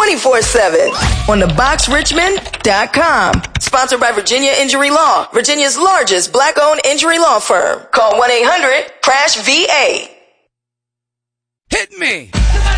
24/7 on theboxrichmond.com. Sponsored by Virginia Injury Law, Virginia's largest black-owned injury law firm. Call 1-800-CRASH-VA. Hit me.